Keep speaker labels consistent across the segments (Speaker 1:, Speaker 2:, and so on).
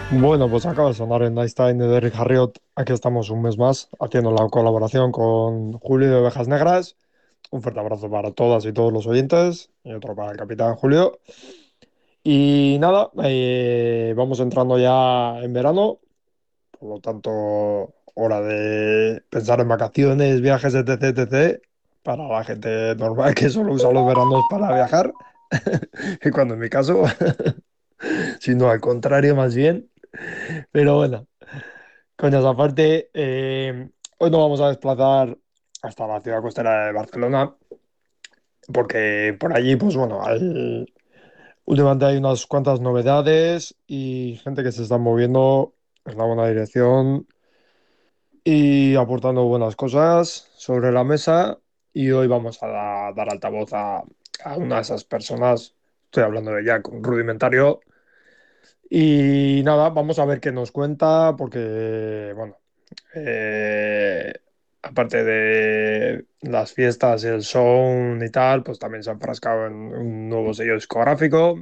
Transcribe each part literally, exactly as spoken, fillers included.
Speaker 1: Bueno, pues acaba de sonar en Nice Time de Eric Harriot. Aquí estamos un mes más haciendo la colaboración con Julio de Ovejas Negras. Un fuerte abrazo para todas y todos los oyentes y otro para el Capitán Julio. Y nada, eh, vamos entrando ya en verano, por lo tanto, hora de pensar en vacaciones, viajes, etc, etcétera. Para la gente normal que solo usa los veranos para viajar. Y cuando en mi caso, sino al contrario, más bien. Pero bueno. Coñas aparte, eh, hoy nos vamos a desplazar hasta la ciudad costera de Barcelona, porque por allí, pues bueno, hay- últimamente hay unas cuantas novedades y gente que se está moviendo en la buena dirección y aportando buenas cosas sobre la mesa. Y hoy vamos a da- dar altavoz a, a una de esas personas, estoy hablando de Jack, un rudimentario. Y nada, vamos a ver qué nos cuenta, porque, bueno, eh, aparte de las fiestas y el show y tal, pues también se ha enfrascado en un nuevo sello discográfico.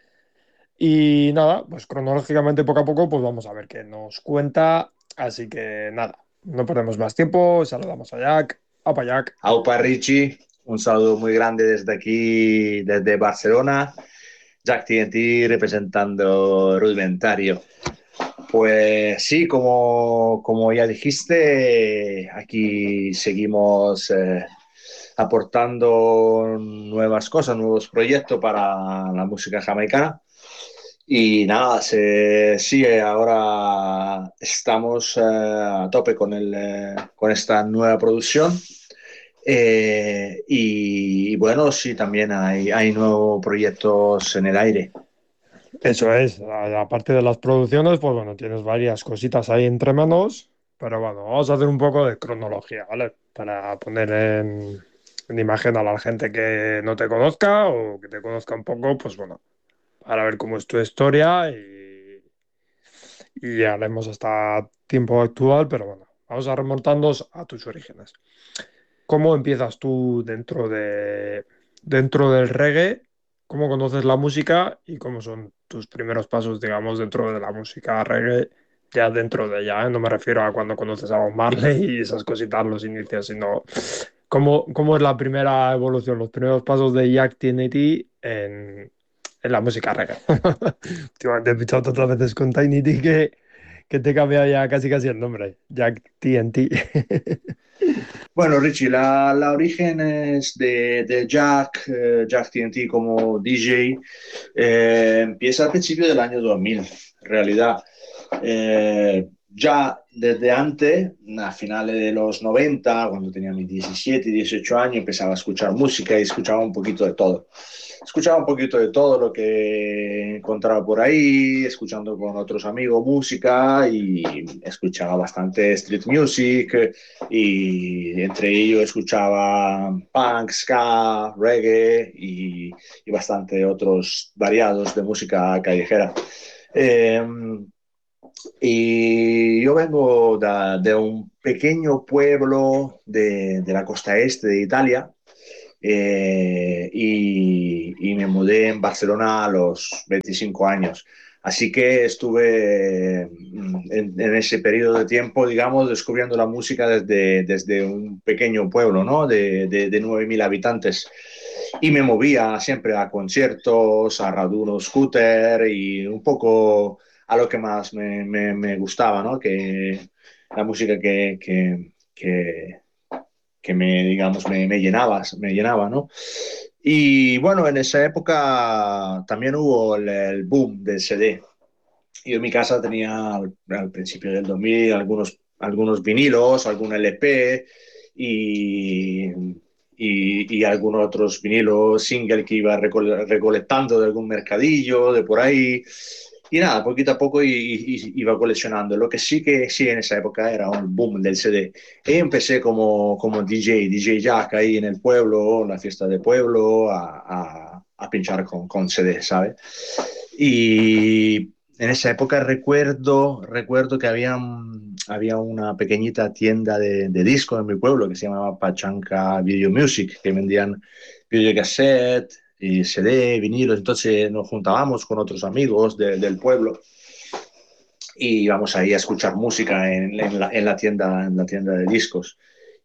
Speaker 1: Y nada, pues cronológicamente poco a poco, pues vamos a ver qué nos cuenta. Así que nada, no perdemos más tiempo, saludamos a Jack. ¡Apa, Jack!
Speaker 2: Aupa Richie, un saludo muy grande desde aquí, desde Barcelona. Jack T N T representando Rudimentario. Pues sí, como, como ya dijiste, aquí seguimos eh, aportando nuevas cosas, nuevos proyectos para la música jamaicana. Y nada, se, sí, ahora estamos eh, a tope con, el, eh, con esta nueva producción. Eh, y, y, bueno, sí, también hay, hay nuevos proyectos en el aire.
Speaker 1: Eso es, a- aparte de las producciones, pues bueno, tienes varias cositas ahí entre manos, pero bueno, vamos a hacer un poco de cronología, ¿vale? Para poner en, en imagen a la gente que no te conozca o que te conozca un poco, pues bueno, para ver cómo es tu historia y, y ya haremos hasta tiempo actual, pero bueno, vamos a remontarnos a tus orígenes. ¿Cómo empiezas tú dentro de, dentro del reggae? ¿Cómo conoces la música y cómo son tus primeros pasos, digamos, dentro de la música reggae? Ya dentro de ella, ¿eh? No me refiero a cuando conoces a Bob Marley y esas cositas, los inicios, sino cómo, cómo es la primera evolución, los primeros pasos de Jack T N T en, en la música reggae. Últimamente he pichado tantas veces con Tiny T que, que te he cambiado ya casi casi el nombre, Jack T N T.
Speaker 2: Bueno, Richie, la, la origen es de, de Jack, eh, Jack T N T como D J, eh, empieza al principio del año dos mil, en realidad. Eh, ya desde antes, a finales de los noventa, cuando tenía mis diecisiete, dieciocho años, empezaba a escuchar música y escuchaba un poquito de todo. Escuchaba un poquito de todo lo que encontraba por ahí, escuchando con otros amigos música y escuchaba bastante street music y entre ellos escuchaba punk, ska, reggae y, y bastante otros variados de música callejera. Eh, y yo vengo de, de un pequeño pueblo de, de la costa este de Italia, eh, y, y, me mudé en Barcelona a los veinticinco años. Así que estuve mm, en, en, ese periodo de tiempo, digamos, descubriendo la música desde, desde un pequeño pueblo, ¿no? De, de, de nueve mil habitantes. Y me movía siempre a conciertos, a Raduno Scooter y un poco a lo que más me, me, me gustaba, ¿no? Que la música que, que, que, que me, digamos, me, me llenaba, me llenaba, ¿no? Y bueno, en esa época también hubo el, el boom del C D. Yo en mi casa tenía al, al principio del dos mil algunos, algunos vinilos, algún L P y, y, y algunos otros vinilos single que iba recol recolectando de algún mercadillo, de por ahí. Y nada, poquito a poco y, y, iba coleccionando. Lo que sí que sí en esa época era un boom del C D. Y empecé como, como D J, D J Jack ahí en el pueblo, en la fiesta de pueblo, a, a, a pinchar con, con C D, ¿sabes? Y en esa época recuerdo, recuerdo que había, había una pequeñita tienda de, de discos en mi pueblo que se llamaba Pachanca Video Music, que vendían videocassette y C D, vinilos. Entonces nos juntábamos con otros amigos de, del pueblo y íbamos ahí a escuchar música en, en la, en la tienda, en la tienda de discos.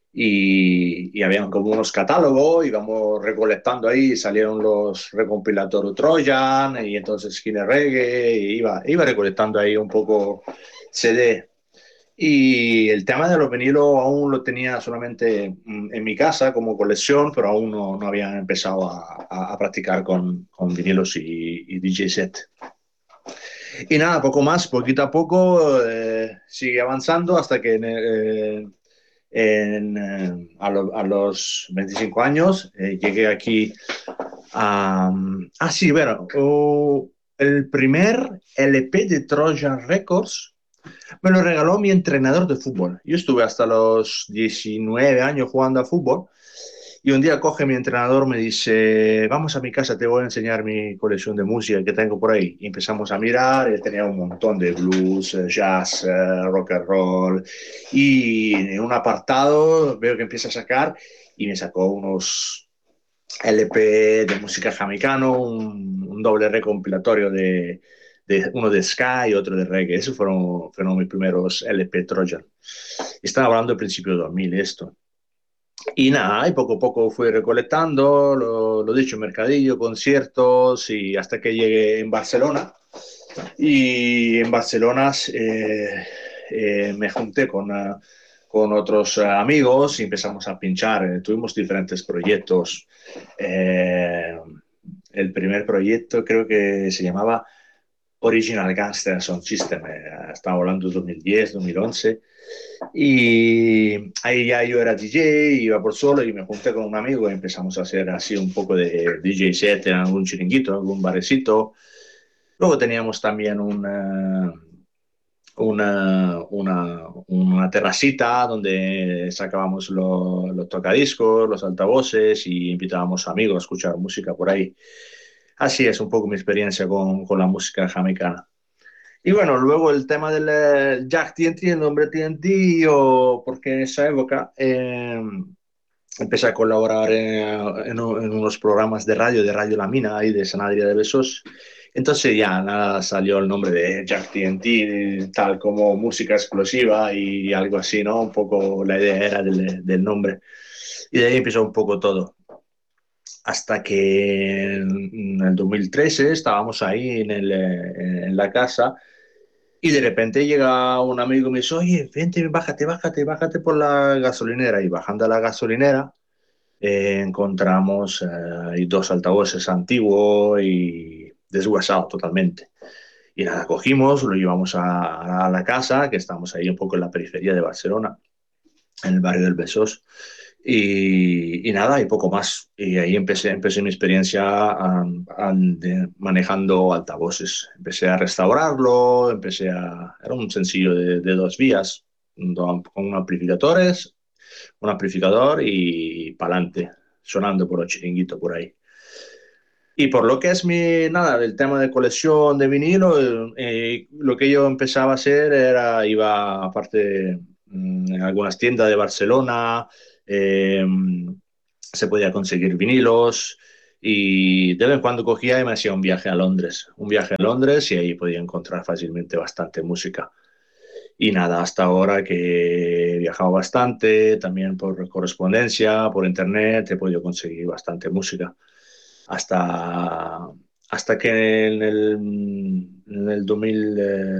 Speaker 2: Y, y habían como unos catálogos, íbamos recolectando ahí, salieron los recompilatorios Trojan y entonces Skinner Reggae, y iba, iba recolectando ahí un poco C D. Y el tema de los vinilos aún lo tenía solamente mm, en mi casa como colección, pero aún no, no había empezado a, a, a practicar con, con vinilos y, y D J set. Y nada, poco más, poquito a poco eh, sigue avanzando hasta que eh, en, eh, a, lo, a, los veinticinco años eh, llegué aquí a... Ah, sí, bueno, uh, el primer L P de Trojan Records me lo regaló mi entrenador de fútbol. Yo estuve hasta los diecinueve años jugando a fútbol y un día coge mi entrenador, me dice, vamos a mi casa, te voy a enseñar mi colección de música que tengo por ahí. Y empezamos a mirar, él tenía un montón de blues, eh, jazz, eh, rock and roll. Y en un apartado veo que empieza a sacar y me sacó unos L P de música jamaicano, un, un doble recompilatorio de, de, uno de ska y otro de reggae. Esos fueron, fueron mis primeros L P Trojan. Estaba hablando del principio de dos mil esto. Y nada, y poco a poco fui recolectando, lo, lo dicho, mercadillo, conciertos y hasta que llegué en Barcelona. Y en Barcelona eh, eh, me junté con, uh, con otros uh, amigos y empezamos a pinchar. Eh, tuvimos diferentes proyectos. Eh, el primer proyecto creo que se llamaba Original Gangster Sound System. Eh, estamos hablando de dos mil diez, dos mil once. Y ahí ya yo era D J, iba por solo y me junté con un amigo y empezamos a hacer así un poco de D J set en algún chiringuito, algún barecito. Luego teníamos también una, una, una, una terracita donde sacábamos lo- los tocadiscos, los altavoces y invitábamos amigos a escuchar música por ahí. Así es un poco mi experiencia con, con la música jamaicana. Y bueno, luego el tema del eh, Jack T N T, el nombre T N T, yo, porque en esa época eh, empecé a colaborar en, en, en, unos programas de radio, de Radio La Mina y de San Adrià de Besós. Entonces ya nada, salió el nombre de Jack T N T, tal como música explosiva y algo así, ¿no? Un poco la idea era del, del nombre. Y de ahí empezó un poco todo. Hasta que en el dos mil trece estábamos ahí en, el, en la casa y de repente llega un amigo y me dice, oye, vente, bájate, bájate, bájate por la gasolinera. Y bajando a la gasolinera eh, encontramos eh, dos altavoces antiguos y desguazados totalmente. Y nada, cogimos, lo llevamos a, a la casa, que estamos ahí un poco en la periferia de Barcelona, en el barrio del Besós. Y, y nada, y poco más. Y ahí empecé, empecé mi experiencia um, um, de, manejando altavoces. Empecé a restaurarlo, empecé a... Era un sencillo de, de dos vías, do- con amplificadores, un amplificador y pa'lante, sonando por el chiringuito por ahí. Y por lo que es mi, nada, el tema de colección de vinilo, eh, lo que yo empezaba a hacer era, iba aparte mm, en algunas tiendas de Barcelona, eh, se podía conseguir vinilos y de vez en cuando cogía y me hacía un viaje a Londres, un viaje a Londres y ahí podía encontrar fácilmente bastante música. Y nada, hasta ahora que he viajado bastante, también por correspondencia, por internet, he podido conseguir bastante música hasta, hasta que en el, en el dos mil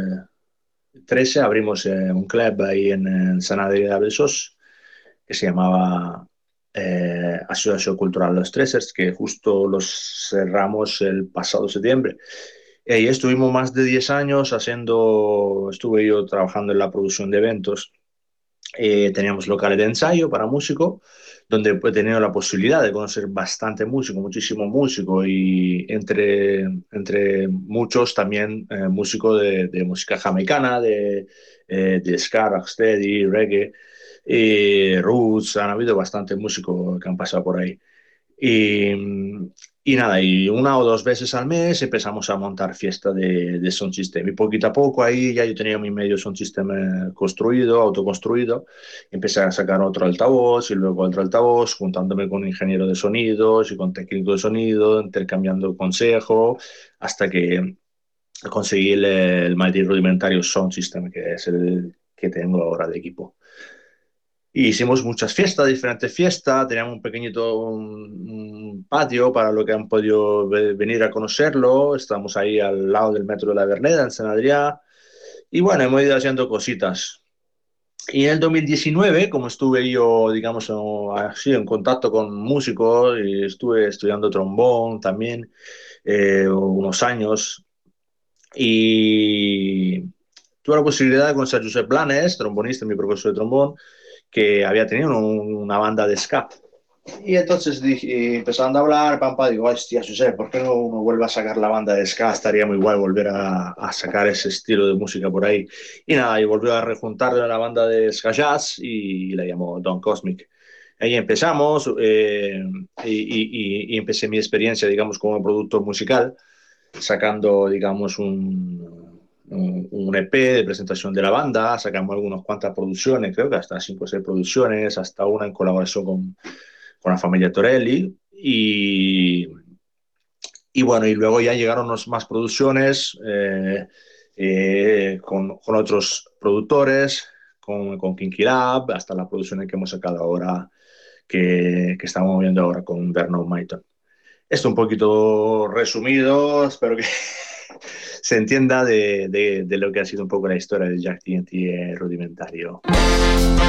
Speaker 2: trece abrimos eh, un club ahí en, en San Adrià de Besós que se llamaba eh, Asociación Cultural Los Trésers, que justo los cerramos el pasado septiembre. Y ahí estuvimos más de diez años haciendo, estuve yo trabajando en la producción de eventos. Eh, teníamos locales de ensayo para músicos, donde he tenido la posibilidad de conocer bastante músico, muchísimo músico, y entre, entre muchos también eh, músicos de, de música jamaicana, de, eh, de ska, rocksteady, reggae, y roots, han habido bastantes músicos que han pasado por ahí. Y, y nada, y una o dos veces al mes empezamos a montar fiesta de, de sound system. Y poquito a poco ahí ya yo tenía mi medio sound system eh, construido, autoconstruido. Empecé a sacar otro altavoz y luego otro altavoz, juntándome con ingeniero de sonidos y con técnico de sonido, intercambiando consejos, hasta que conseguí el, el Mighty Rudimentario Sound System, que es el que tengo ahora de equipo. Y hicimos muchas fiestas, diferentes fiestas, teníamos un pequeñito un, un patio para los que han podido ve- venir a conocerlo, estamos ahí al lado del metro de la Verneda, en San Adrià, y bueno, hemos ido haciendo cositas. Y en el dos mil diecinueve, como estuve yo, digamos, o- así en contacto con músicos, y estuve estudiando trombón también eh, unos años, y tuve la posibilidad de conocer a Josep Blanes, trombonista, mi profesor de trombón, que había tenido un- una banda de ska. Y entonces dije, empezando a hablar, pampa, digo, hostia, Josep, ¿por qué no uno vuelve a sacar la banda de ska? Estaría muy guay volver a, a sacar ese estilo de música por ahí. Y nada, y volvió a rejuntar la banda de ska jazz y la llamó Don Cosmic. Ahí empezamos eh, y, y, y, empecé mi experiencia, digamos, como productor musical, sacando, digamos, un, un, un E P de presentación de la banda, sacamos algunas cuantas producciones, creo que hasta cinco o seis producciones, hasta una en colaboración con, con la familia Torelli. Y, y bueno, y luego ya llegaron los más producciones eh, eh, con, con, otros productores, con, con Kinky Lab, hasta la producción que hemos sacado ahora, que, que estamos viendo ahora con Vernon Maiton. Esto un poquito resumido, espero que se entienda de, de, de, lo que ha sido un poco la historia de Jack T N T rudimentario.